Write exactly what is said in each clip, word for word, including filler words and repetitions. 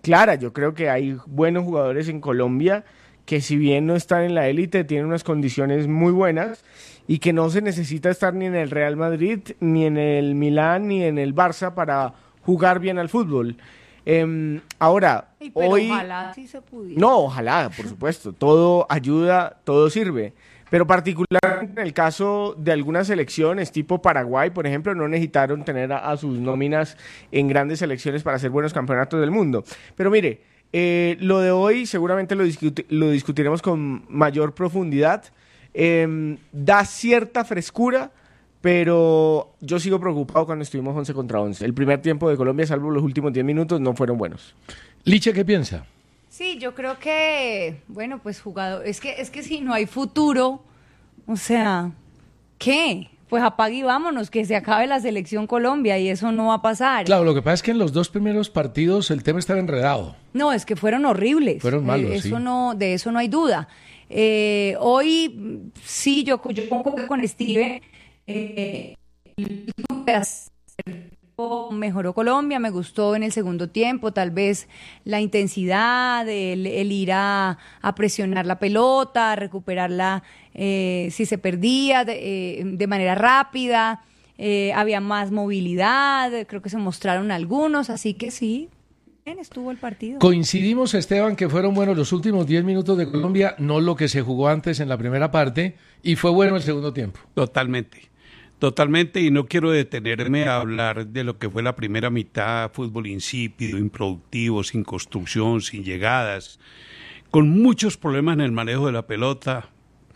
clara. Yo creo que hay buenos jugadores en Colombia que si bien no están en la élite, tienen unas condiciones muy buenas y que no se necesita estar ni en el Real Madrid, ni en el Milán, ni en el Barça para jugar bien al fútbol. Eh, ahora, Ay, pero hoy... ojalá sí se pudiera. No, ojalá, por supuesto. Todo ayuda, todo sirve. Pero particularmente en el caso de algunas selecciones, tipo Paraguay, por ejemplo, no necesitaron tener a, a sus nóminas en grandes selecciones para hacer buenos campeonatos del mundo. Pero mire, eh, lo de hoy seguramente lo, discuti- lo discutiremos con mayor profundidad. Eh, da cierta frescura, pero yo sigo preocupado cuando estuvimos once contra once. El primer tiempo de Colombia, salvo los últimos diez minutos, no fueron buenos. Liche, ¿qué piensa? Sí, yo creo que, bueno, pues jugador, es que, es que si no hay futuro, o sea, ¿qué? Pues apague y vámonos, que se acabe la selección Colombia y eso no va a pasar. Claro, lo que pasa es que en los dos primeros partidos el tema estaba enredado. No, es que fueron horribles. Fueron malos, eh, eso sí. no, de eso no hay duda. Eh, hoy, sí, yo, yo concuerdo con Steve, eh, mejoró Colombia, me gustó en el segundo tiempo, tal vez la intensidad, el, el ir a, a presionar la pelota, a recuperarla eh, si se perdía de, eh, de manera rápida, eh, había más movilidad, creo que se mostraron algunos, así que sí, bien estuvo el partido. Coincidimos, Esteban, que fueron buenos los últimos diez minutos de Colombia, no lo que se jugó antes en la primera parte, y fue bueno el segundo tiempo. Totalmente. Totalmente, y no quiero detenerme a hablar de lo que fue la primera mitad, fútbol insípido, improductivo, sin construcción, sin llegadas, con muchos problemas en el manejo de la pelota,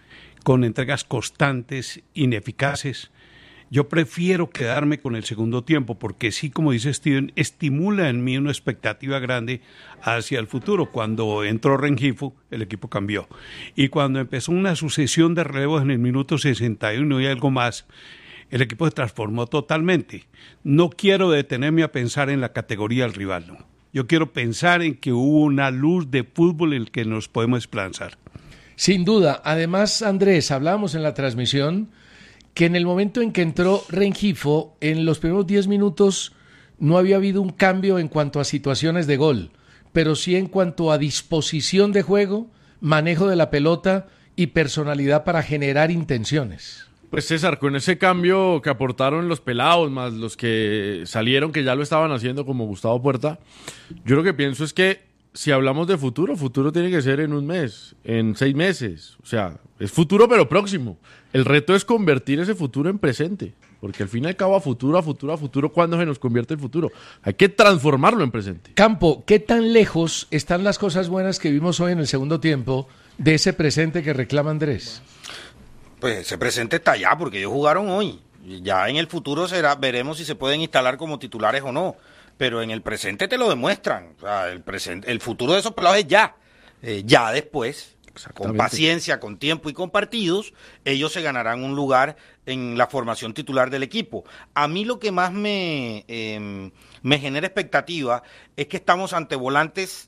con entregas constantes, ineficaces. Yo prefiero quedarme con el segundo tiempo porque sí, como dice Steven, estimula en mí una expectativa grande hacia el futuro. Cuando entró Rengifo, el equipo cambió. Y cuando empezó una sucesión de relevos en el minuto sesenta y uno y algo más, el equipo se transformó totalmente. No quiero detenerme a pensar en la categoría del rival, no. Yo quiero pensar en que hubo una luz de fútbol en el que nos podemos esperanzar. Sin duda. Además, Andrés, hablábamos en la transmisión que en el momento en que entró Rengifo, en los primeros diez minutos no había habido un cambio en cuanto a situaciones de gol, pero sí en cuanto a disposición de juego, manejo de la pelota y personalidad para generar intenciones. Pues César, con ese cambio que aportaron los pelados, más los que salieron que ya lo estaban haciendo como Gustavo Puerta, yo lo que pienso es que si hablamos de futuro, futuro tiene que ser en un mes, en seis meses, o sea, es futuro pero próximo. El reto es convertir ese futuro en presente, porque al fin y al cabo a futuro, a futuro, a futuro, ¿cuándo se nos convierte el futuro? Hay que transformarlo en presente. Campo, ¿qué tan lejos están las cosas buenas que vimos hoy en el segundo tiempo de ese presente que reclama Andrés? Pues ese presente está allá, porque ellos jugaron hoy. Ya en el futuro será, veremos si se pueden instalar como titulares o no. Pero en el presente te lo demuestran. O sea, el presente, el futuro de esos pelados es ya. Eh, ya después, con paciencia, con tiempo y con partidos, ellos se ganarán un lugar en la formación titular del equipo. A mí lo que más me, eh, me genera expectativa es que estamos ante volantes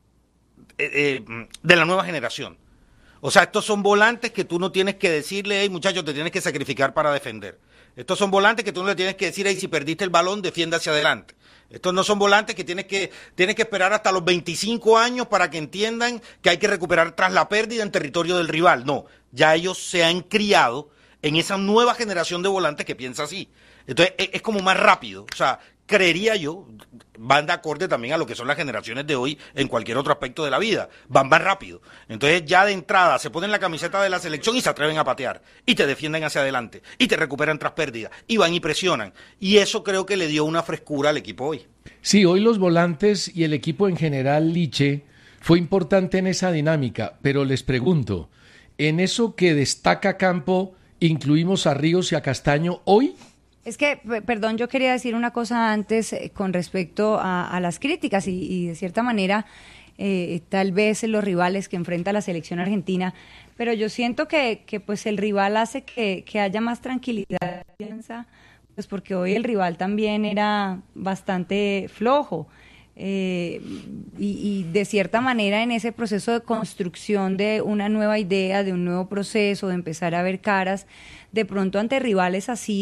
eh, eh, de la nueva generación. O sea, estos son volantes que tú no tienes que decirle, hey muchachos, te tienes que sacrificar para defender. Estos son volantes que tú no le tienes que decir, hey, si perdiste el balón, defiende hacia adelante. Estos no son volantes que tienes que, tienes que esperar hasta los veinticinco años para que entiendan que hay que recuperar tras la pérdida en territorio del rival. No, ya ellos se han criado en esa nueva generación de volantes que piensa así. Entonces, es, es como más rápido. O sea, creería yo, van de acorde también a lo que son las generaciones de hoy en cualquier otro aspecto de la vida, van más rápido. Entonces ya de entrada se ponen la camiseta de la selección y se atreven a patear, y te defienden hacia adelante, y te recuperan tras pérdida, y van y presionan. Y eso creo que le dio una frescura al equipo hoy. Sí, hoy los volantes y el equipo en general, Liche, fue importante en esa dinámica, pero les pregunto, ¿en eso que destaca Campo incluimos a Ríos y a Castaño hoy? Es que, perdón, yo quería decir una cosa antes eh, con respecto a, a las críticas y, y de cierta manera eh, tal vez los rivales que enfrenta la selección argentina, pero yo siento que, que pues el rival hace que, que haya más tranquilidad, pues porque hoy el rival también era bastante flojo. Eh, y, y de cierta manera en ese proceso de construcción de una nueva idea, de un nuevo proceso, de empezar a ver caras, de pronto ante rivales así,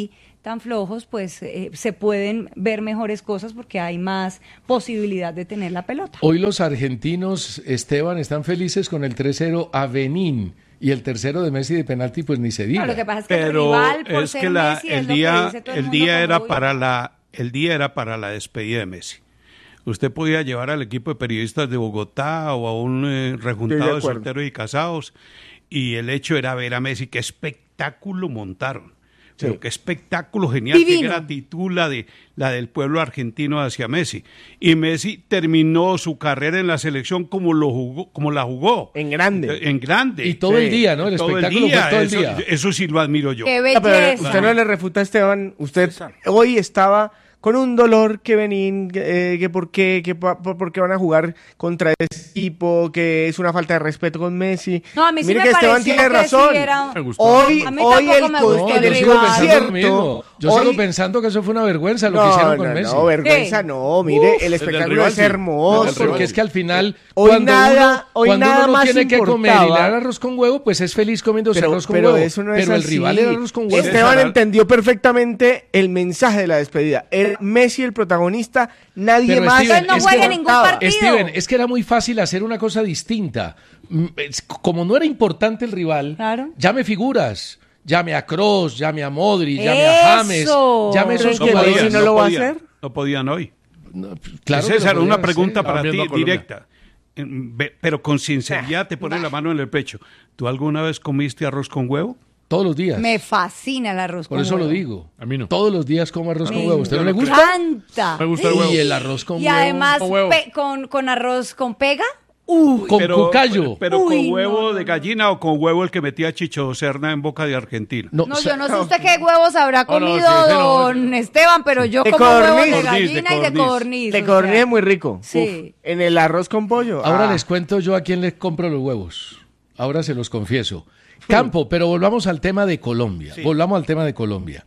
tan flojos, pues eh, se pueden ver mejores cosas porque hay más posibilidad de tener la pelota. Hoy los argentinos, Esteban, están felices con el tres cero a Benín. Y el tercero de Messi de penalti, pues ni se diga. No, lo que pasa es que Pero el rival, por es ser que la, Messi, es el lo que día, dice todo el el mundo día como era obvio. para la, el día era para la despedida de Messi. Usted podía llevar al equipo de periodistas de Bogotá o a un eh, Estoy de rejuntado de acuerdo. solteros y casados, y el hecho era ver a Messi. Qué espectáculo montaron. Pero Sí. qué espectáculo genial, qué Divino. gratitud la, de, la del pueblo argentino hacia Messi. Y Messi terminó su carrera en la selección como, lo jugó, como la jugó. En grande. Eh, En grande. Y todo Sí. el día, ¿no? El Todo el espectáculo día, fue todo el eso, día. eso sí lo admiro yo. ¡Qué Ah, pero belleza! usted no le refuta a Esteban, usted hoy estaba con un dolor que Benín, eh, que por qué, que pa- por, por qué van a jugar contra ese equipo, que es una falta de respeto con Messi. No, a mí sí Mire me que Esteban pareció tiene que razón. sí era- Me gustó. Hoy, A mí hoy tampoco el, me con- gustó el el yo sigo rival. pensando lo mismo. concierto. Yo sigo hoy- pensando que eso fue una vergüenza lo no, que hicieron no, con Messi. no, vergüenza ¿Qué? no, mire, el del espectáculo rival, es sí. hermoso. Del rival. Porque es que al final, Hoy cuando nada- uno, hoy cuando nada uno no más tiene que comer y le importaba. dan arroz con huevo, pues es feliz comiéndose Pero, arroz con pero huevo. eso no es pero el así. rival era arroz con huevo. Esteban César- entendió perfectamente el mensaje de la despedida. Era Messi el protagonista, nadie Pero, más. Steven, Él no es juega que- ningún partido. Steven, es que era muy fácil hacer una cosa distinta. Mm, es- Como no era importante el rival, Claro. llame figuras. Llame a Kroos, llame a Modri, llame a James, Eso. llame a esos Pero es que jugadores. Messi no lo va a podían, hacer. No podían hoy. No, claro que César, lo una podían pregunta hacer. para Están ti, viendo a Colombia. directa. En- ve- Pero con sinceridad te pones la mano en el pecho. ¿Tú alguna vez comiste arroz con huevo? Todos los días. Me fascina el arroz Por con eso huevo. lo digo. A mí no. Todos los días como arroz con Me huevo. ¿Usted no le gusta? encanta. Me gusta el huevo. Y el arroz con Y huevo. además Con huevo. pe- con, con arroz con pega. Uy, Con pero, cucayo. ¿Pero Uy, con huevo no, no, de no. gallina o con huevo el que metía Chicho Serna en boca de Argentina? No, no, sa- yo no sé usted qué huevos habrá No, no, comido sí, sí, no. don Esteban, pero yo De como huevos codorniz. de De gallina y de codorniz. codorniz. De o codorniz sea. es muy rico. Sí. Uf, en el arroz con pollo. Ahora ah. les cuento yo a quién les compro los huevos. Ahora se los confieso. Campo, pero volvamos al tema de Colombia. Volvamos al tema de Colombia.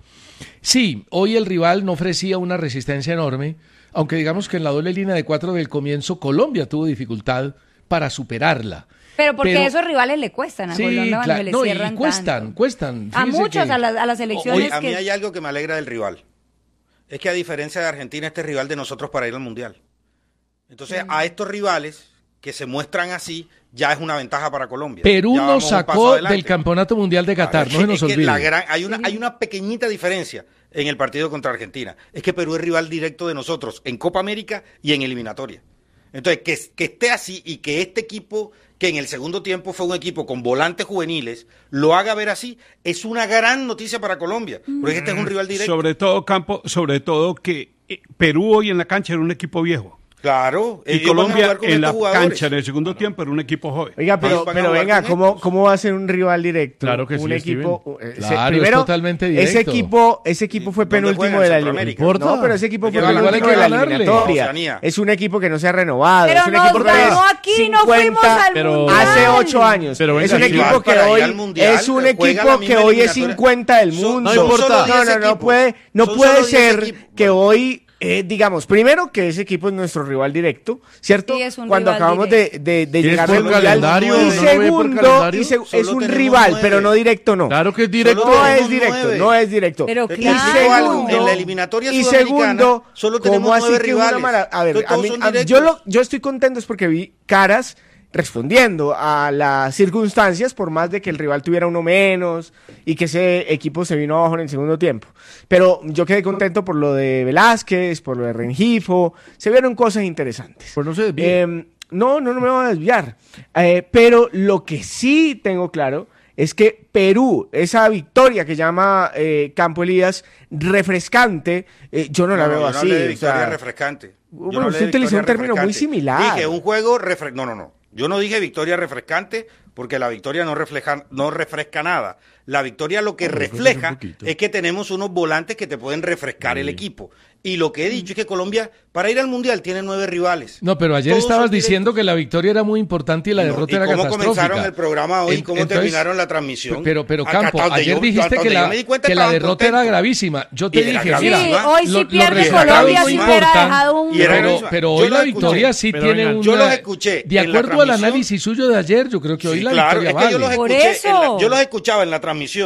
Sí, hoy el rival no ofrecía una resistencia enorme, aunque digamos que en la doble línea de cuatro del comienzo Colombia tuvo dificultad para superarla. Pero porque Pero- esos rivales le cuestan a Sí, Colombia cuando claro. se le No, y cierran cuestan, tanto. cuestan. A Fíjese muchos, que- a, la- a las Oye, elecciones a mí que... hay algo que me alegra del rival. Es que a diferencia de Argentina, este es rival de nosotros para ir al Mundial. Entonces, a estos rivales que se muestran así, ya es una ventaja para Colombia. Perú Ya vamos nos un paso sacó adelante. del Campeonato Mundial de Qatar, Claro, no se es nos que- es que olvide. la gran- hay, una, hay una pequeñita diferencia en el partido contra Argentina. Es que Perú es rival directo de nosotros en Copa América y en eliminatoria. Entonces, que, que esté así y que este equipo, que en el segundo tiempo fue un equipo con volantes juveniles, lo haga ver así, es una gran noticia para Colombia. Porque este es un rival directo. Sobre todo, Campo, sobre todo que eh, Perú hoy en la cancha era un equipo viejo. Claro. Y ellos van a Colombia jugar con en la estos jugadores. cancha en el segundo tiempo era un equipo joven. Oiga, pero, Ellos van a pero jugar venga, con ¿cómo, estos. ¿cómo va a ser un rival directo? Claro que un sí, equipo, eh, se- Claro, es primero, totalmente ese directo. equipo, ese equipo fue ¿Dónde penúltimo juega? de la ¿En Centroamérica? eliminatoria. No, pero ese equipo Porque fue igual hay penúltimo que de la ganarle. eliminatoria. Oceanía. Es un equipo que no se ha renovado. Pero es un nos equipo que ganó es aquí, no fuimos al Pero- Mundial. hace ocho años. Pero es venga, un si equipo van que para ir hoy al Mundial, es un juega la equipo que misma hoy es eliminatoria. cincuenta del Son- mundo. no importa. No, no, diez no equipos. puede, no Son puede solo diez ser equipos. que Bueno. hoy eh, digamos, primero que ese equipo es nuestro rival directo, ¿cierto? Sí, es un Cuando rival acabamos directo. de, de, de ¿Y es llegar por al Mundial. calendario? Y ¿No lo ve por segundo, calendario? y se- Solo es un tenemos rival, nueve. pero no directo, no. Claro que es Solo directo. No tenemos es directo, nueve. no es directo. Pero Es que claro. si digo algo, segundo- en la eliminatoria y sudamericana segundo, solo tenemos ¿cómo así nueve que es una rivales? mara- A ver, Entonces, a todos mí- son a- directos. yo, lo, yo estoy contento es porque vi caras respondiendo a las circunstancias, por más de que el rival tuviera uno menos y que ese equipo se vino abajo en el segundo tiempo. Pero yo quedé contento por lo de Velázquez, por lo de Rengifo, se vieron cosas interesantes. Pues no se desvíe. Eh, no, no, no me voy a desviar. Eh, pero lo que sí tengo claro es que Perú, esa victoria que llama eh, Campo Elías refrescante, eh, yo no la No, veo yo no así. hablé de o victoria sea, refrescante. Yo bueno, no hablé usted de utilizó victoria un término muy refrescante. similar. Dije un juego refrescante. No, no, no. Yo no dije victoria refrescante porque la victoria no refleja, no refresca nada. La victoria lo que No, refresca refleja un poquito. es que tenemos unos volantes que te pueden refrescar el equipo. Y lo que he dicho es que Colombia, para ir al Mundial, tiene nueve rivales. No, pero ayer Todos estabas son diciendo directos. que la victoria era muy importante y la No, derrota ¿y era cómo catastrófica. comenzaron el programa hoy? En- ¿Cómo entonces, terminaron la transmisión? Pero, pero Acá Campo, hasta donde ayer yo- dijiste hasta que donde yo la, me di cuenta que la estaban derrota era contentos. gravísima. Yo te Y era dije, gravísima. mira, Sí, hoy lo- si los pierde resultados Colombia no sí hubiera importan, dejado un... Y era pero, gravísima. pero Yo hoy lo la escuché. victoria sí Pero tiene venga, una... yo los escuché De en la acuerdo al transmisión. análisis suyo de ayer, yo creo que hoy Sí, la claro, victoria es que yo los vale. Por escuché, en la- eso. yo los escuchaba en la transmisión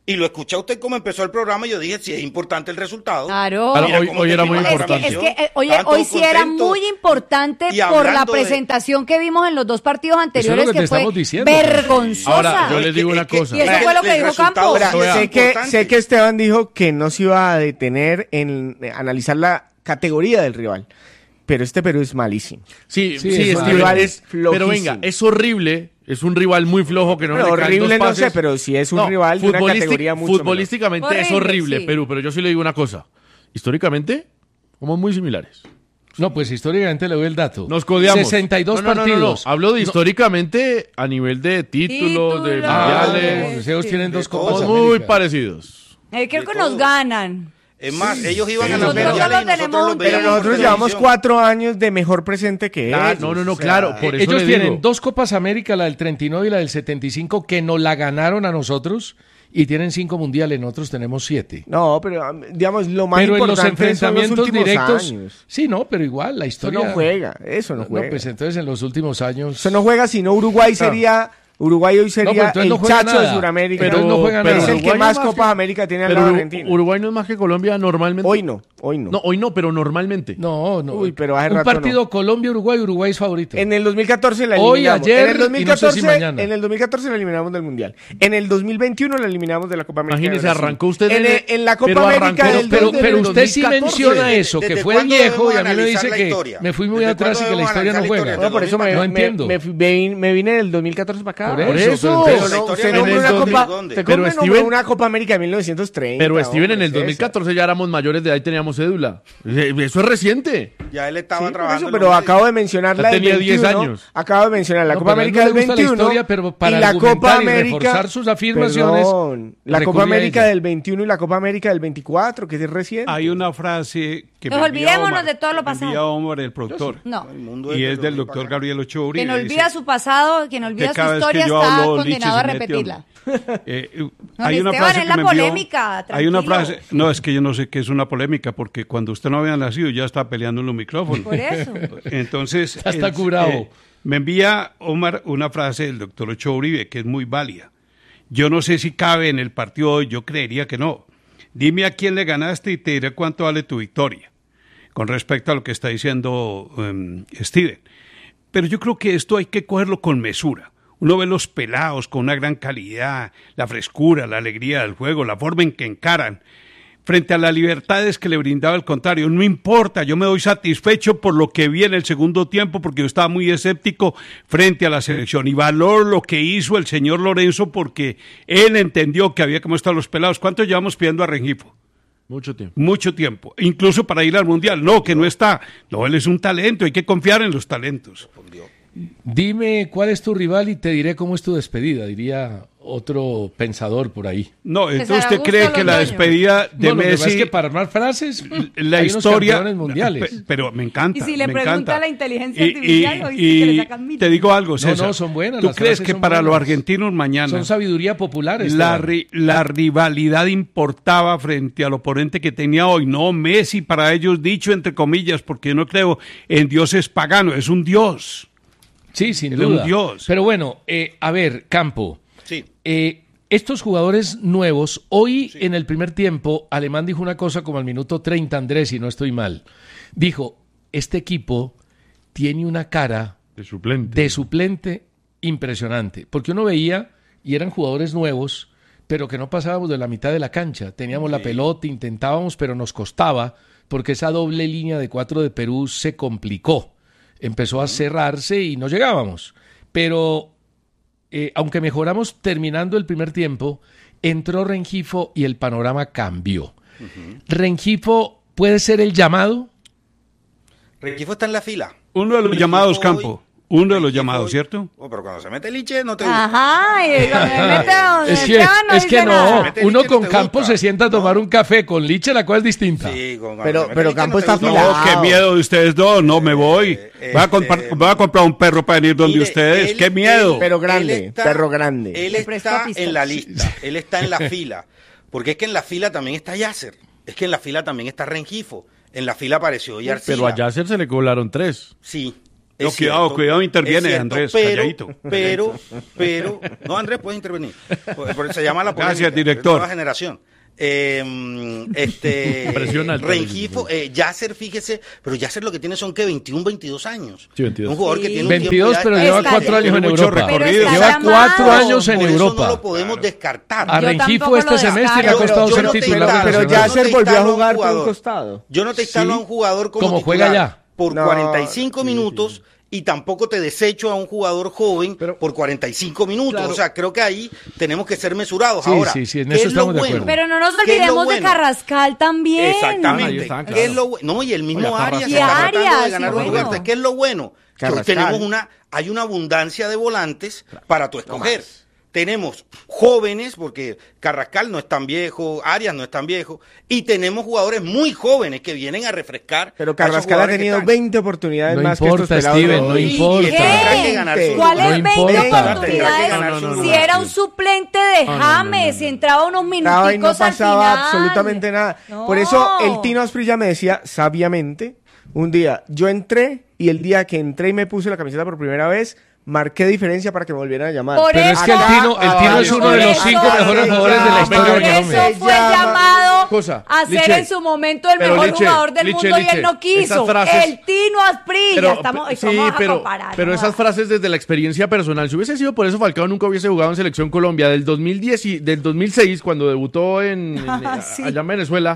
Y lo escuché a usted como empezó el programa y yo dije, si es importante el resultado. Claro. Claro, hoy- cómo hoy era terminó muy la importante. Es que, transmisión. eh, oye, Estaban hoy todos sí era contentos. muy importante Y por la hablando de- presentación que vimos en los dos partidos anteriores, lo que que, te fue estamos diciendo. vergonzosa. Ahora, yo Es les que- digo es una que- cosa. Y eso el- fue lo que el dijo resultado Campos. Ahora, sí es sé, que, importante. sé que Esteban dijo que no se iba a detener en eh, analizar la categoría del rival, pero este Perú es malísimo. Sí, Sí, sí, es Steven, rival es- pero flojísimo. venga, es horrible, es un rival muy flojo que no Pero le caen horrible dos no pases. sé, pero sí es un rival de una futbolístic- categoría mucho Futbolísticamente menor. es Horrible, horrible, sí. Perú, pero yo sí le digo una cosa. Históricamente, somos muy similares. No, pues históricamente le doy el dato. Nos codeamos. sesenta y dos No, no, no, no, no. partidos. Hablo de históricamente a nivel de títulos, de Títulos. Ah, mundiales. los ellos tienen dos De copas Somos todo. muy América. parecidos. Eh, creo de que nos todo. ganan. Es más, ellos iban Sí, a los nosotros mundiales solo y nosotros tenemos los un- Pero veíamos nosotros por llevamos televisión. cuatro años de mejor presente que Claro, ellos. no, no, no, o sea, claro, por eso Ellos le tienen digo. dos Copas América, la del treinta y nueve y la del setenta y cinco, que nos la ganaron a nosotros, y tienen cinco mundiales, nosotros tenemos siete. No, pero um, digamos, lo más Pero en los importante son los enfrentamientos últimos directos, años. sí, no, pero igual, la Eso historia... no juega, eso no No, juega. pues entonces en los últimos años... Eso no juega, sino Uruguay sería... Uruguay hoy sería pero entonces el no juega chacho de nada. Sudamérica. Pero no juega Pero nada. es el que Uruguay más no es Copas que- América tiene al Pero lado de Uru- Argentina. Uruguay no es más que Colombia normalmente. Hoy no, hoy no. No, hoy no, pero normalmente. No, no. Uy, pero hace Un rato partido Colombia-Uruguay, Uruguay es favorito. En el dos mil catorce la Hoy, eliminamos. ayer, en el y no sé si dos mil catorce, mañana. en el dos mil catorce la eliminamos del Mundial. En el dos mil veintiuno la eliminamos de la Copa América. Imagínese, de Brasil. arrancó usted en, en el- el- en la Copa pero América arrancó- del Pero, dos mil- pero del usted sí dos mil catorce. menciona eso, que ¿Desde fue cuándo viejo, y debemos a mí me analizar dice la que historia? me fui muy ¿Desde atrás y cuándo que la debemos historia no analizar la juega. historia? No, por eso me, No me- entiendo. Me, fui- me- me vine del dos mil catorce para acá. Por Por eso, eso, pero Pero entonces- no, la usted historia no en el una dos mil- Copa, pero usted cómo me Steven- nombró una Copa América de mil novecientos treinta. Pero Steven, en hombre, el dos mil César. catorce ya éramos mayores de edad y teníamos cédula. Eh, Eso es reciente. Ya él estaba Sí, por trabajando. eso, en pero los acabo de mencionar Ya la del tenía diez veintiuno, años. acabo de mencionar la No, Copa pero a él América no del le gusta la veintiuno historia, pero para y la argumentar Copa y América reforzar sus afirmaciones, Perdón, la Copa recurría a América ella. del veintiuno y la Copa América del veinticuatro, que es reciente. Hay una frase que Nos me envía olvidémonos Omar, de todo lo me envía pasado. Omar, el productor. No. El mundo Y desde es del los doctor mil Gabriel Ochoa Quien Uribe. olvida dice su pasado, quien olvida que su cada vez historia que yo está hablo, condenado a Lichi se mete repetirla. Eh, eh, No, hay ni una Esteban, frase es que la me envió- polémica, hay una tranquilo. frase, no, es que yo no sé qué es una polémica, porque cuando usted no había nacido ya está peleando en los micrófonos. Por eso. Entonces, Ya está él, curado. eh, me envía Omar una frase del doctor Ochoa Uribe que es muy válida. Yo no sé si cabe en el partido de hoy, yo creería que no. Dime a quién le ganaste y te diré cuánto vale tu victoria, con respecto a lo que está diciendo um, Steven. Pero yo creo que esto hay que cogerlo con mesura. Uno ve los pelados con una gran calidad, la frescura, la alegría del juego, la forma en que encaran, frente a las libertades que le brindaba el contrario. No importa, yo me doy satisfecho por lo que vi en el segundo tiempo, porque yo estaba muy escéptico frente a la selección. Y valoro lo que hizo el señor Lorenzo, porque él entendió que había que mostrar a los pelados. ¿Cuánto llevamos pidiendo a Rengifo? Mucho tiempo. Mucho tiempo, incluso para ir al Mundial. No, que no está. No, él es un talento, hay que confiar en los talentos. Dime cuál es tu rival y te diré cómo es tu despedida, diría otro pensador por ahí. No, César entonces usted Augusto cree que la Londoño. despedida de No, lo que pasa Messi, es que para armar frases, la hay unos historia, campeones mundiales. pe- pero me encanta. Y si le me pregunta encanta. a la inteligencia Y- artificial, y- ¿oíste que le y sacan mil? te digo algo, No, César. no, son buenas, ¿Tú las crees frases que son para los buenas. argentinos mañana Son sabiduría popular. la, Esteban. ri- la rivalidad importaba frente al oponente que tenía hoy? No, Messi para ellos, dicho entre comillas, porque yo no creo en dioses paganos, es un dios. Sí, sin Él es duda. un dios. Pero bueno, eh, a ver, Campo. Sí. Eh, estos jugadores nuevos, hoy en el primer tiempo, Alemán dijo una cosa como al minuto treinta, Andrés, si no estoy mal. Dijo, este equipo tiene una cara De suplente. de suplente impresionante. Porque uno veía, y eran jugadores nuevos, pero que no pasábamos de la mitad de la cancha. Teníamos la pelota, intentábamos, pero nos costaba, porque esa doble línea de cuatro de Perú se complicó. Empezó a cerrarse y no llegábamos. Pero, eh, aunque mejoramos terminando el primer tiempo, entró Rengifo y el panorama cambió. Rengifo puede ser el llamado. Rengifo está en la fila. Uno de los Rengifo llamados, hoy- Campo. Uno de los Rengifo llamados, hoy- ¿cierto? Oh, pero cuando se mete Liche no te gusta. Ajá, y cuando me mete donde Es que, Esteban no es que dice no, nada. Mete uno Liche no con te Campos gusta. se sienta a tomar un café, con Liche la cosa es distinta. Sí, con- cuando Pero- se mete pero Liche Campo no te está gusta. No, afilado. qué miedo de ustedes dos, no me voy. Voy a, comprar, este- voy a comprar un perro para venir donde Mire, ustedes, él- qué miedo. él- Pero él grande, perro grande. Él Le prestó está pistola. en la lista, él está en la fila. Porque es que en la fila también está Yasser. Es que en la fila también está Rengifo. En la fila apareció Yarcila. Pero a Yasser se le colaron tres. Sí. Es No, cuidado, cierto, cuidado, interviene, es cierto, Andrés, pero, calladito. Pero, pero, no, Andrés, puedes intervenir. Por- por- se llama la polémica. Gracias, director. Nueva generación. Eh, este Presiona al Rengifo, eh, Yasser, fíjese, pero Yasser lo que tiene son que veintiuno, veintidós años. Sí, veintidós. Un jugador que Sí. tiene un veintidós, tiempo ya pero de- lleva Está cuatro bien. años en Mucho Europa. recorrido. Pero Lleva está cuatro llamado. años en Por eso Europa. no lo podemos descartar. A Yo Rengifo tampoco este lo semestre le ha descarto. costado Yo ser no te titular. instalo, Pero yo no Yasser te volvió a instalo a un jugar por un jugador. costado. Yo no te instalo Sí. a un jugador como, Como titular juega ya. por No, cuarenta y cinco minutos y tampoco te desecho a un jugador joven Pero- por cuarenta y cinco minutos. Claro. O sea, creo que ahí tenemos que ser mesurados. Sí, Ahora, sí, sí, en ¿qué eso es lo estamos de bueno? acuerdo. Pero no nos ¿Qué es lo olvidemos de bueno? Carrascal también. Ah, Exactamente. ahí está, ¿Qué claro. es lo bu- No, y el mismo Oye, Arias. Carrascal. que está Y tratando de Arias, ganar sí, un lugar. bueno. ¿Qué es lo bueno? Que hoy Carrascal. tenemos una, hay una abundancia de volantes para tu escoger. Tenemos jóvenes, porque Carrascal no es tan viejo, Arias no es tan viejo, y tenemos jugadores muy jóvenes que vienen a refrescar. Pero a esos Carrascal ha jugadores que tenido están. veinte oportunidades No más importa, que estos pelados. Steven, no de hoy. Y- importa. y este tendrá que ¿Qué? ganar su ¿Cuál lugar. es No veinte importa. Tendrá que ganar oportunidades? su no, no, Si lugar. era un suplente de James, y entraba unos Estaba y no minuticos al pasaba final. absolutamente nada. No. Por eso el Tino Asprilla me decía sabiamente, un día yo entré y el día que entré y me puse la camiseta por primera vez, marqué diferencia para que me volvieran a llamar. Por Pero es que el eso- Tino, el Tino es uno de los Por cinco eso- mejores jugadores de la Por historia de Por Colombia. eso fue llama- llamado Cosa, a ser Liche, en su momento el pero mejor Liche, jugador del Liche, mundo y Liche, él no quiso. esas frases- El Tino Asprilla. Pero, Estamos, pe- ¿y cómo sí, vas a pero, comparar? pero No esas va. frases desde la experiencia personal. Si hubiese sido por eso, Falcao nunca hubiese jugado en Selección Colombia. Del dos mil diez y del dos mil seis, cuando debutó en, en- Ah, sí. allá en Venezuela,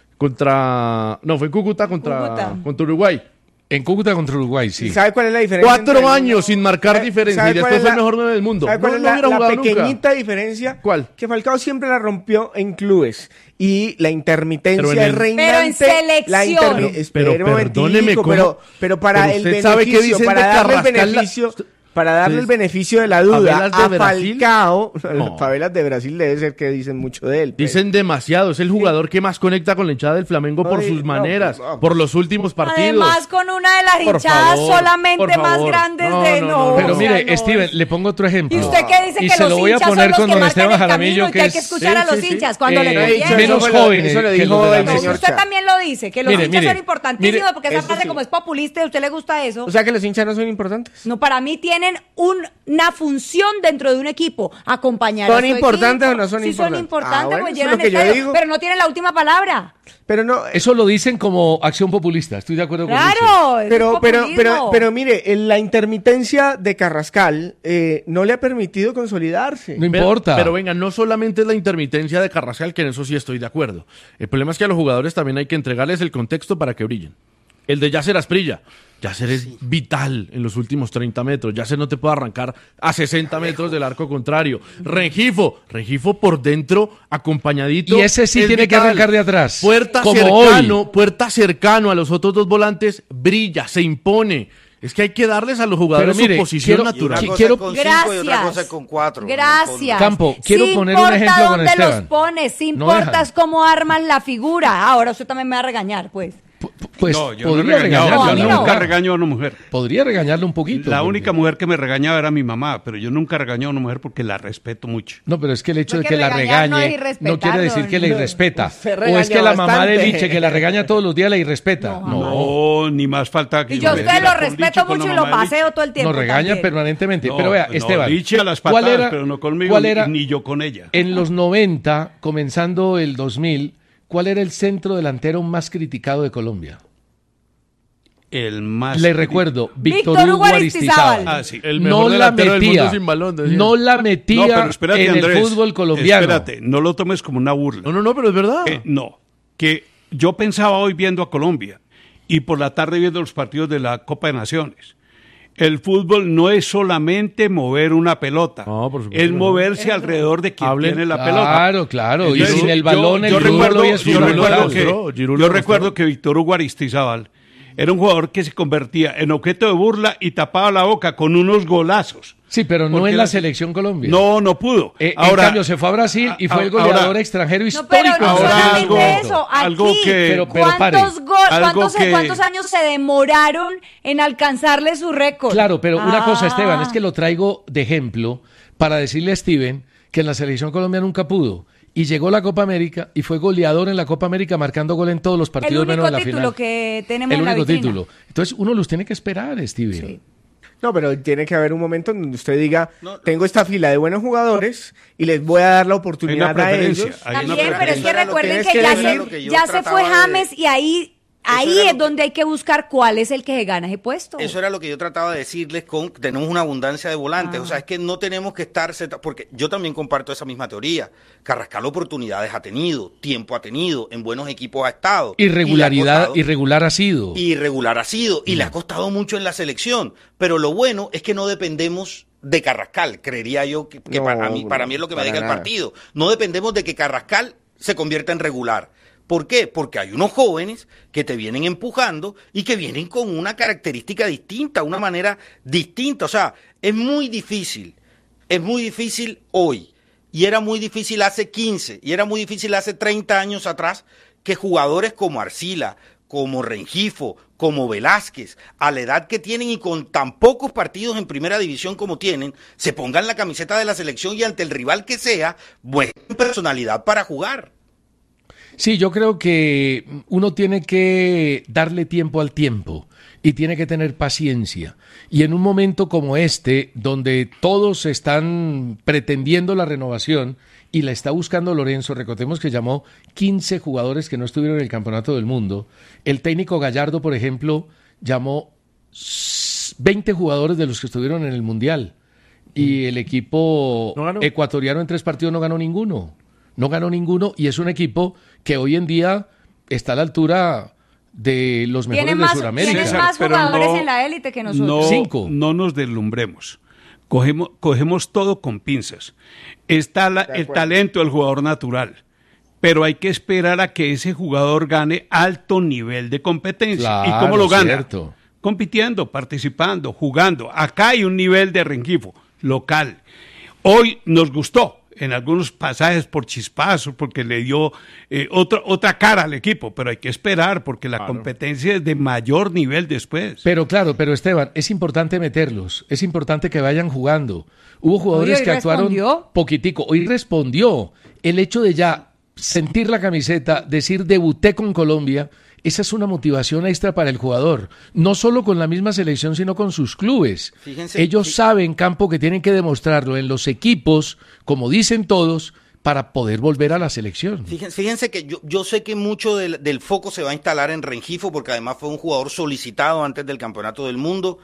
contra... No, fue en Cúcuta contra, Cúcuta. contra Uruguay. En Cúcuta contra Uruguay, sí. ¿Sabe cuál es la diferencia? Cuatro entre- años sin marcar ¿Sabe- diferencia sabe y cuál después es fue el la- mejor nueve del mundo. ¿Sabe cuál No, es no la, hubiera la jugado nunca. pequeñita diferencia? ¿Cuál? Que Falcao siempre la rompió en clubes y la intermitencia Pero en el- reinante. Pero en la selección. intermi- Pero Espere un perdóneme, momentico, ¿cómo? pero, pero para Pero el usted sabe qué beneficio, dicen para de darle el Carrascal, la- beneficio, para darle el Ustedes- beneficio de la duda ¿Favelas de a Brasil? Falcao, No. las favelas de Brasil debe ser que dicen mucho de él. pues. Dicen demasiado, es el jugador que más conecta con la hinchada del Flamengo por Ay, sus no, maneras, pues, vamos. por los últimos partidos. Además, con una de las Por hinchadas favor, solamente por más favor. grandes No, de no, no. no, Pero o sea, mire, no. Steven, le pongo otro ejemplo. ¿Y usted qué dice Y que se los lo voy a hinchas poner son los con que don marcan Esteban el Jaramillo, camino y que que hay que es escuchar a sí, los sí, sí. hinchas cuando Eh, le no he dicho conviene? menos eso, fue lo- jóvenes eso lo que dijo los de la el mesa. señor Usted Cha. también lo dice, que los Mire, hinchas mire, son importantísimos mire, porque esa eso frase sí. como es populista y a usted le gusta eso. O sea que los hinchas no son importantes. No, para mí tienen un- una función dentro de un equipo, acompañar a ¿Son su importantes equipo. o no son sí importantes? son importantes, Ah, bueno, pues eso es llenan lo que el yo estadio, digo. pero no tienen la última palabra. Pero no. Eso lo dicen como acción populista, estoy de acuerdo con Liche. Claro, eso Pero, es pero, populismo. pero, pero mire, en la intermitencia de Carrascal eh, no le ha permitido consolidarse. No Pero- importa. Pero venga, no solamente es la intermitencia de Carrascal, que en eso sí estoy de acuerdo. El problema es que a los jugadores también hay que entregarles el contexto para que brillen. El de Yasser Asprilla. Yasser es vital en los últimos treinta metros. Yasser no te puede arrancar a sesenta metros del arco contrario. Rengifo. Rengifo por dentro, acompañadito. Y ese sí es tiene que arrancar de atrás, Puerta como cercano, hoy. puerta cercano a los otros dos volantes. Brilla, se impone. Es que hay que darles a los jugadores Pero mire, su posición quiero- Y una natural. Qui- cosa quiero- es con cinco y otra cosa es con cuatro. Gracias. Campo, quiero Sí poner un importa ejemplo con dónde Esteban. los pones, sí No importa dejan. es cómo armas la figura. Ahora usted también me va a regañar, pues. P- Pues No, yo no he podría regañado, regañarlo. No, a yo mí no. nunca regaño a una mujer. Podría regañarlo un poquito. La porque- única mujer que me regañaba era mi mamá, pero yo nunca regañé a una mujer porque la respeto mucho. No, pero es que el hecho de Porque que la regañar no es regañe irrespetar, no quiere decir don- que la irrespeta. Usted O es que regaña la mamá de bastante. Liche que la regaña todos los días la irrespeta. No, No, No, ni más falta que Y yo a me usted metiera lo con respeto Liche con mucho la y lo mamá de Liche. paseo todo el tiempo. nos regaña también. permanentemente. No, pero vea, no, Esteban, Liche a las ¿cuál patadas, era- pero no conmigo, cuál ni- era- ni yo con ella. En los noventa, comenzando el dos mil, ¿cuál era el centro delantero más criticado de Colombia? El más... Le recuerdo, Víctor Víctor Hugo Hugo Aristizábal. Aristizábal. Ah, sí. El no mejor la delantero del metía, mundo sin balón, decía. no la metía No, pero espérate, en Andrés. el fútbol colombiano. Espérate, no lo tomes como una burla. No, no, no, pero es verdad. Eh, no, que yo pensaba hoy viendo a Colombia y por la tarde viendo los partidos de la Copa de Naciones. El fútbol no es solamente mover una pelota, No, por supuesto es que no. moverse alrededor de quien Hablen- tiene la pelota. Claro, claro. Y Entonces, sin el yo- balón, yo el fútbol recuerdo, hoy es yo fundamental. recuerdo que, demostró, Giroud yo lo recuerdo demostró. que Víctor Hugo Aristizábal era un jugador que se convertía en objeto de burla y tapaba la boca con unos golazos. Sí, pero no Porque en la la- selección Colombia. No, no pudo. Eh, Ahora, en cambio, se fue a Brasil y fue el ahora- goleador extranjero No, histórico. pero no en ahora solamente Brasil. algo- eso. Aquí, algo que- Pero- pero pare. ¿cuántos, gol- Algo cuántos, que- cuántos años se demoraron en alcanzarle su récord? Claro, pero una Ah. cosa, Esteban, es que lo traigo de ejemplo para decirle a Steven que en la selección Colombia nunca pudo. Y llegó la Copa América y fue goleador en la Copa América marcando gol en todos los El partidos único menos en la título final. que tenemos El en la único vitrina. título. Entonces uno los tiene que esperar, Steven. Sí. No, pero tiene que haber un momento en donde usted diga, No, tengo esta fila de buenos jugadores y les voy a dar la oportunidad a preferencia, ellos. hay una También, pero es que Era lo recuerden que- que, era ya, lo se, que yo ya se trataba fue de- James y ahí, ahí era es lo donde hay que buscar cuál es el que se gana ese puesto. Eso era lo que yo trataba de decirles con tenemos una abundancia de volantes, Ah. o sea, es que no tenemos que estar, seta- porque yo también comparto esa misma teoría. Carrascal oportunidades ha tenido, tiempo ha tenido, en buenos equipos ha estado. Irregularidad, y le ha costado- irregular ha sido. irregular ha sido y le ha costado mucho en la selección, pero lo bueno es que no dependemos de Carrascal, creería yo que, que No, para mí para mí es lo que me para diga el nada. partido. No dependemos de que Carrascal se convierta en regular. ¿Por qué? Porque hay unos jóvenes que te vienen empujando y que vienen con una característica distinta, una manera distinta. O sea, es muy difícil, es muy difícil hoy. Y era muy difícil hace quince, y era muy difícil hace treinta años atrás, que jugadores como Arcila, como Rengifo, como Velázquez, a la edad que tienen y con tan pocos partidos en primera división como tienen, se pongan la camiseta de la selección y ante el rival que sea, muestren personalidad para jugar. Sí, yo creo que uno tiene que darle tiempo al tiempo y tiene que tener paciencia. Y en un momento como este, donde todos están pretendiendo la renovación y la está buscando Lorenzo, recordemos que llamó quince jugadores que no estuvieron en el Campeonato del Mundo. El técnico Gallardo, por ejemplo, llamó veinte jugadores de los que estuvieron en el Mundial. Y el equipo No ganó. ecuatoriano en tres partidos no ganó ninguno. No ganó ninguno y es un equipo que hoy en día está a la altura de los mejores Tienen de más, Sudamérica. tienen César, más pero jugadores no- en la élite que nosotros. No, Cinco. no nos deslumbremos. Cogemos, cogemos todo con pinzas. Está la- el talento del jugador natural, pero hay que esperar a que ese jugador gane alto nivel de competencia. ¿Y Claro, cómo lo gana? cierto. Compitiendo, participando, jugando. Acá hay un nivel de Rengifo local. Hoy nos gustó en algunos pasajes por chispazos, porque le dio eh, otra, otra cara al equipo, pero hay que esperar porque la competencia es de mayor nivel después. Pero claro, pero Esteban, es importante meterlos, es importante que vayan jugando. Hubo jugadores Oye, hoy que actuaron respondió. poquitico, hoy respondió. El hecho de ya sentir la camiseta, decir debuté con Colombia, esa es una motivación extra para el jugador, no solo con la misma selección, sino con sus clubes. Fíjense, Ellos fí- saben, Campo, que tienen que demostrarlo en los equipos, como dicen todos, para poder volver a la selección. Fíjense, fíjense que yo, yo sé que mucho del, del foco se va a instalar en Rengifo, porque además fue un jugador solicitado antes del Campeonato del Mundo,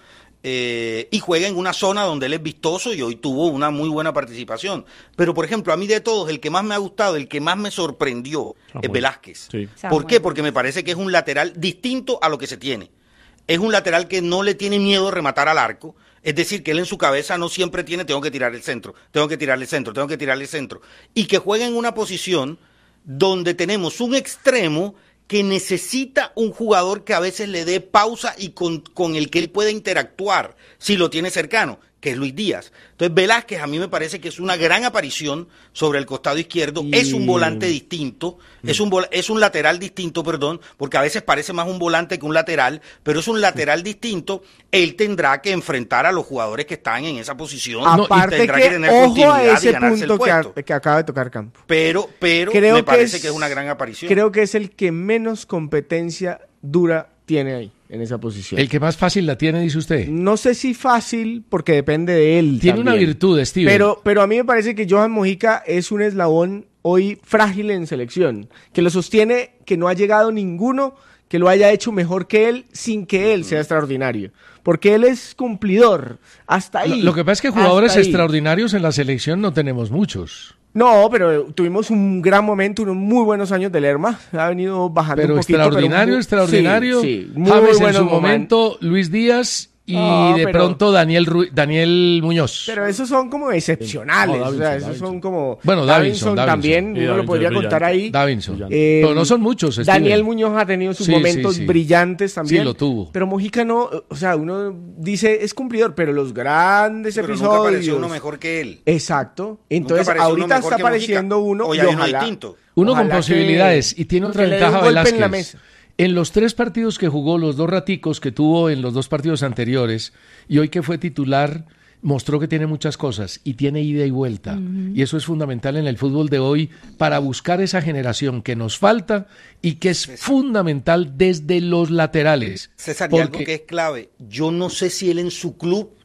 eh, y juega en una zona donde él es vistoso y hoy tuvo una muy buena participación. Pero, por ejemplo, a mí de todos, el que más me ha gustado, el que más me sorprendió Samuel. es Velázquez. Sí. ¿Por Samuel. qué? Porque me parece que es un lateral distinto a lo que se tiene. Es un lateral que no le tiene miedo a rematar al arco. Es decir, que él en su cabeza no siempre tiene, tengo que tirar el centro, tengo que tirarle el centro, tengo que tirarle el centro. Y que juega en una posición donde tenemos un extremo que necesita un jugador que a veces le dé pausa y con, con el que él pueda interactuar, si lo tiene cercano, que es Luis Díaz. Entonces Velázquez a mí me parece que es una gran aparición sobre el costado izquierdo, Y- es un volante distinto, es un vol- es un lateral distinto, perdón, porque a veces parece más un volante que un lateral, pero es un lateral distinto. Él tendrá que enfrentar a los jugadores que están en esa posición. y Aparte tendrá que, tener ojo a continuidad y ese ganarse el punto que, puesto. a- que acaba de tocar Campo. Pero, pero Creo me que parece es- que es una gran aparición. Creo que es el que menos competencia dura tiene ahí, en esa posición. El que más fácil la tiene, dice usted. No sé si fácil, porque depende de él. Tiene una también. virtud, Steven. Pero, pero a mí me parece que Johan Mojica es un eslabón hoy frágil en selección, que lo sostiene, que no ha llegado ninguno que lo haya hecho mejor que él sin que él sea extraordinario. Porque él es cumplidor. Hasta ahí. Lo, lo que pasa es que jugadores hasta ahí. extraordinarios en la selección no tenemos muchos. No, pero tuvimos un gran momento, unos muy buenos años de Lerma. Ha venido bajando Pero un poquito. extraordinario, pero muy- extraordinario. Sí, sí, muy James en buenos su momentos. momento, Luis Díaz y No, de pero- pronto Daniel Ru- Daniel Muñoz. Pero esos son como excepcionales. No, o sea, Davinson, esos Davinson. son como. Bueno, Davinson, Davinson. también, Sí, uno lo Davinson podría es contar brillante. ahí. Davinson. Eh, Pero no son muchos, Steven. Daniel Muñoz ha tenido sus Sí, sí, momentos sí. brillantes también. Sí, lo tuvo. Pero Mojica no, o sea, uno dice es cumplidor, pero los grandes Pero nunca episodios. apareció uno mejor que él. Exacto. Entonces, apareció uno ahorita mejor está que Mojica. apareciendo uno Hoy y hay uno ojalá- distinto. Uno con ojalá posibilidades que- y tiene otra que le dé un ventaja golpe en Velázquez. la mesa. En los tres partidos que jugó, los dos raticos que tuvo en los dos partidos anteriores, y hoy que fue titular, mostró que tiene muchas cosas y tiene ida y vuelta. Y eso es fundamental en el fútbol de hoy para buscar esa generación que nos falta y que es fundamental desde los laterales. César, y algo Porque- que es clave, yo no sé si él en su club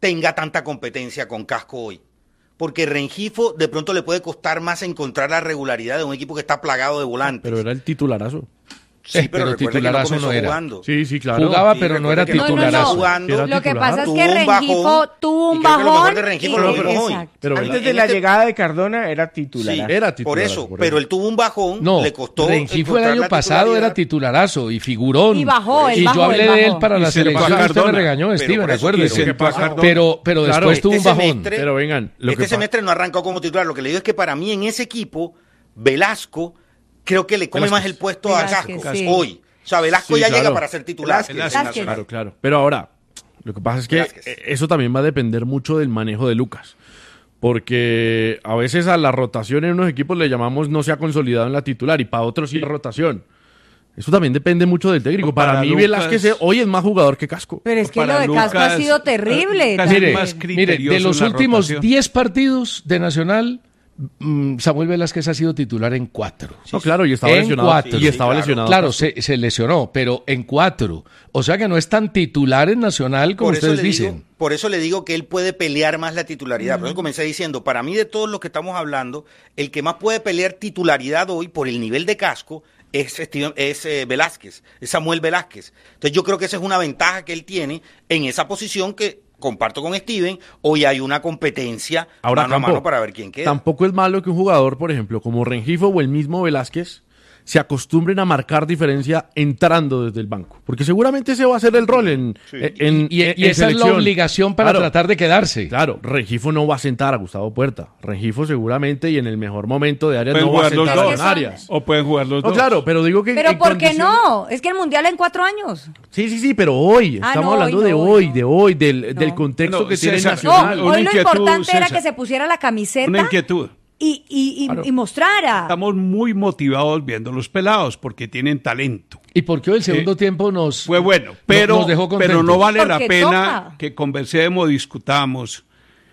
tenga tanta competencia con Casco hoy. Porque Rengifo de pronto le puede costar más encontrar la regularidad de un equipo que está plagado de volantes. Pero era el titularazo. Sí, Eh, pero, pero recuerde que no titularazo comenzó no era. jugando. Sí, sí, claro. Jugaba, Sí, pero no era recuerde que no titularazo. comenzó jugando. Era Lo que titular. pasa es Tuvo que un Rengifo bajón, tuvo un y creo que lo mejor bajón. de Rengifo y- no lo vimos hoy. exacto. Pero Antes en de la este- llegada de Cardona era titular. Sí, Era por titular, eso, por pero eso. él tuvo un bajón, No, le costó Rengifo el encontrar año la pasado era titularidad. titularazo y figurón. Y bajó, él Y bajó, yo hablé él de él bajó. para Y la se le fue a selección. Usted me Cardona. regañó, Pero Steven, por eso acuérdese. quiero que pase. Pero, pero Claro, después tuvo un este bajón. semestre- Pero vengan, lo este que semestre no arrancó como titular. Lo que le digo es que para mí en ese equipo, Velasco creo que le come Velázquez. más el puesto Velázquez, a Casco sí. hoy. O sea, Velasco Sí, ya claro. llega para ser titular. Velázquez. en Velázquez. Nacional. Claro, claro. Pero ahora, lo que pasa es que Velázquez. eh, eso también va a depender mucho del manejo de Lucas. Porque a veces a la rotación en unos equipos le llamamos no se ha consolidado en la titular y para otros sí es rotación. Eso también depende mucho del técnico. Para, Para mí Lucas- Velázquez eh, hoy es más jugador que Casco. Pero es que Para lo de Casco ha Lucas, sido terrible. eh, casi también. Mire, más mire, criterioso de los en la últimos rotación. diez partidos de Nacional, mm, Samuel Velázquez ha sido titular en cuatro. No, claro, y estaba En lesionado. cuatro. Y Sí, estaba claro. lesionado. Claro, Casco. se, se lesionó, pero en cuatro. O sea que no es tan titular en Nacional como Por eso, ustedes le dicen. digo, por eso le digo que él puede pelear más la titularidad. Por eso comencé diciendo, para mí de todos los que estamos hablando, el que más puede pelear titularidad hoy por el nivel de Casco es, Steven- es eh, Velázquez, es Samuel Velázquez. Entonces yo creo que esa es una ventaja que él tiene en esa posición que comparto con Steven. Hoy hay una competencia Ahora, mano a Campo, mano para ver quién queda. Tampoco es malo que un jugador, por ejemplo, como Rengifo o el mismo Velázquez, se acostumbren a marcar diferencia entrando desde el banco. Porque seguramente ese va a ser el rol en, en, Y, y en- en esa es la selección. obligación para Claro, tratar de quedarse. Claro, Rengifo no va a sentar a Gustavo Puerta. Rengifo seguramente y en el mejor momento de Arias Pueden no va a jugar los sentar dos. con Arias. O pueden jugar los No, dos. claro, pero digo que... Pero en ¿por qué condiciones- no? Es que el Mundial en cuatro años. Sí, sí, sí, pero hoy. Ah, Estamos no, hablando hoy de no, hoy, no. de hoy, del, No. del contexto No, que tiene César, No, Nacional. Una hoy lo inquietud, importante era César. que se pusiera la camiseta Una inquietud. y, y, y, Claro. y mostrara. Estamos muy motivados viendo los pelados porque tienen talento. Y porque hoy el segundo Eh, tiempo nos Fue bueno, no- pero, nos dejó pero contentos. no vale la Porque pena toca. que conversemos, discutamos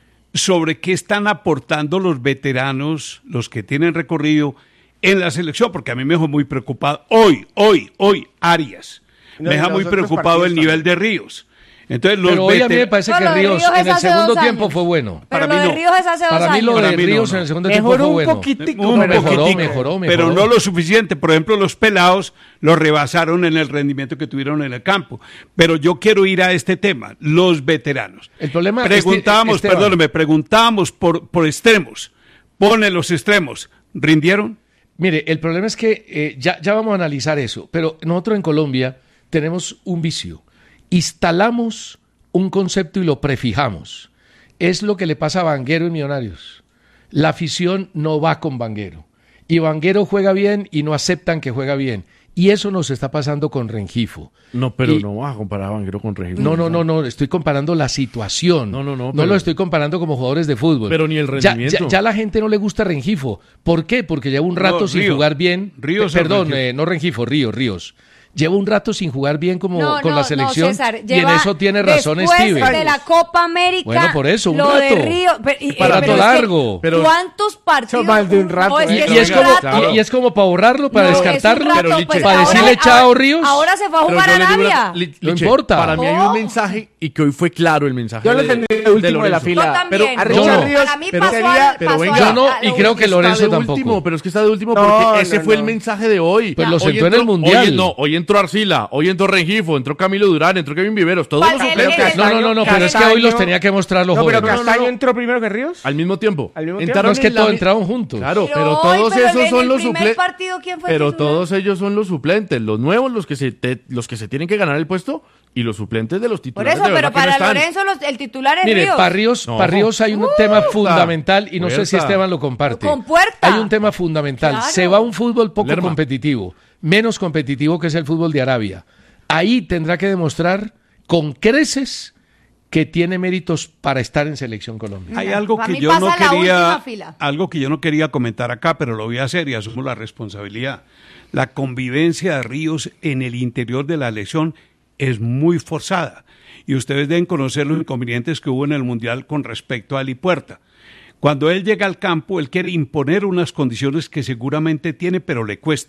sobre qué están aportando los veteranos, los que tienen recorrido en la selección, porque a mí me dejó muy preocupado. Hoy, hoy, hoy, Arias. No, me y deja los muy otros preocupado el partidos nivel de Ríos. Entonces, los Pero hoy a mí me veter- parece No, que lo de Ríos Ríos es en el hace segundo dos tiempo años. fue bueno. Pero Para lo mí de no. Ríos es hace dos Para mí años. lo Para de mí no, Ríos no. en el segundo tiempo Mejoró fue un bueno. poquitico. un mejoró, poquitico, mejoró, mejoró. pero no lo suficiente. Por ejemplo, los pelados lo rebasaron en el rendimiento que tuvieron en el campo. Pero yo quiero ir a este tema, los veteranos. El problema, Preguntamos, Este- Esteban. perdóneme, preguntamos por, por extremos. Pone los extremos. ¿Rindieron? Mire, el problema es que eh, ya, ya vamos a analizar eso, pero nosotros en Colombia tenemos un vicio. Instalamos un concepto y lo prefijamos. Es lo que le pasa a Vanguero y Millonarios. La afición no va con Vanguero. Y Vanguero juega bien y no aceptan que juega bien. Y eso nos está pasando con Rengifo. No, pero Y- no vas a comparar a Vanguero con Rengifo. No, no, no, no, estoy comparando la situación. No, no, no, No pero- lo estoy comparando como jugadores de fútbol. Pero ni el Ya- rendimiento. Ya, ya a la gente no le gusta Rengifo. ¿Por qué? Porque lleva un rato No, sin Ríos. jugar bien. Ríos Eh, o Perdón, Rengifo. eh, no Rengifo, Ríos, Ríos. Lleva un rato sin jugar bien como No, con no, la no, selección. César, y en lleva eso tiene razón después Steven. de la Copa América. Bueno, por eso, un lo de rato. Río. Pero, y- Para eh, pero rato es que largo. Pero- ¿cuántos partidos? más de un rato, No, es ¿eh? que Y, es es un como, rato. y, y es como para borrarlo, para No, es un descartarlo, rato, pero, Liche, pues, para ahora- decirle chao ahora- Ríos. Ahora se fue a Pero jugar yo a le digo una- Arabia. Li- No Liche, importa. Para mí hay Oh. un mensaje y que hoy fue claro el mensaje. Yo lo de- tendría de último de la Lorenzo. fila. Yo también. Pero- pero yo no. Para mí pero pasó sería- al- pero pasó venga. al- Yo no, a- y creo que Está Lorenzo de tampoco. último, pero es que está de último No, porque ese no, fue no. el mensaje de hoy. Pues lo Hoy sentó en el Mundial. Hoy, no, hoy entró Arcila, hoy entró Rengifo, entró Camilo Durán, entró Kevin Viveros, todos ¿Cuál? los El- suplentes. el- No, no, no, no, pero es que hoy los tenía que mostrar los No, pero jóvenes. Castaño no, no. entró primero que Ríos. Al mismo tiempo. Al mismo Entraron No es que en la todos mi- entraron juntos. Claro, Pero pero, hoy, todos pero esos en son el los primer suplentes. partido, ¿quién fue Pero titular? todos ellos son los suplentes, los nuevos, los que se te- los que se tienen que ganar el puesto y los suplentes de los Por titulares. eso, de verdad pero que no para están. Lorenzo los- el titular es Mire, Ríos. para Ríos, No. para Ríos hay un Uh, tema fundamental y no sé si Puerta. Esteban lo comparte. Con Puerta. Hay un tema fundamental. Claro. Se va a un fútbol poco Lerma. competitivo, menos competitivo que es el fútbol de Arabia. Ahí tendrá que demostrar con creces que tiene méritos para estar en Selección Colombia. Hay Mira, algo para que mí yo no pasa la quería, última fila. algo que yo no quería comentar acá, pero lo voy a hacer y asumo la responsabilidad. La convivencia de Ríos en el interior de la elección es muy forzada y ustedes deben conocer los inconvenientes que hubo en el Mundial con respecto a Ali Puerta. Cuando él llega al campo, él quiere imponer unas condiciones que seguramente tiene, pero le cuesta.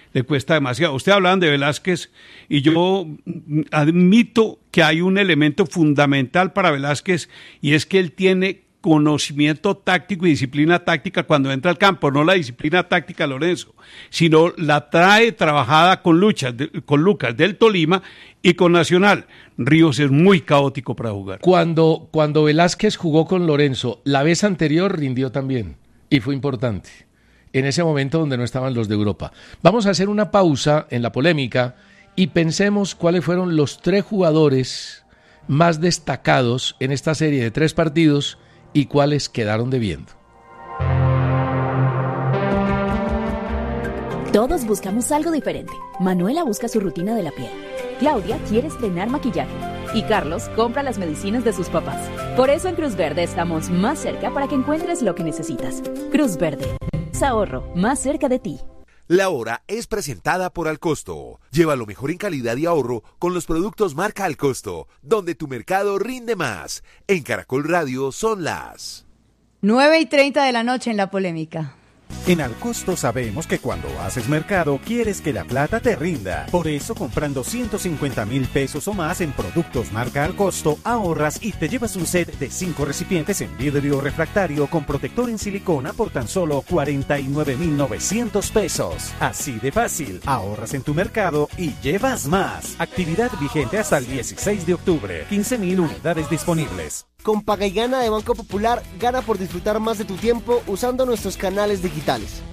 le cuesta demasiado. Usted hablaban de Velázquez y yo admito que hay un elemento fundamental para Velázquez y es que él tiene conocimiento táctico y disciplina táctica cuando entra al campo, no la disciplina táctica Lorenzo, sino la trae trabajada con, Luchas, con Lucas del Tolima y con Nacional. Ríos es muy caótico para jugar. Cuando, cuando Velázquez jugó con Lorenzo, la vez anterior rindió también y fue importante, en ese momento donde no estaban los de Europa. Vamos a hacer una pausa en la polémica y pensemos cuáles fueron los tres jugadores más destacados en esta serie de tres partidos y cuáles quedaron debiendo. Todos buscamos algo diferente. Manuela busca su rutina de la piel. Claudia quiere estrenar maquillaje. Y Carlos compra las medicinas de sus papás. Por eso en Cruz Verde estamos más cerca para que encuentres lo que necesitas. Cruz Verde. Es ahorro más cerca de ti. La Hora es presentada por Alcosto. Lleva lo mejor en calidad y ahorro con los productos marca Alcosto, donde tu mercado rinde más. En Caracol Radio son las nueve y treinta de la noche en la polémica. En Alcosto sabemos que cuando haces mercado quieres que la plata te rinda. Por eso, comprando ciento cincuenta mil pesos o más en productos marca Alcosto, ahorras y te llevas un set de cinco recipientes en vidrio refractario con protector en silicona por tan solo cuarenta y nueve mil novecientos pesos. Así de fácil, ahorras en tu mercado y llevas más. Actividad vigente hasta el dieciséis de octubre. quince mil unidades disponibles. Con Paga y Gana de Banco Popular, gana por disfrutar más de tu tiempo usando nuestros canales digitales.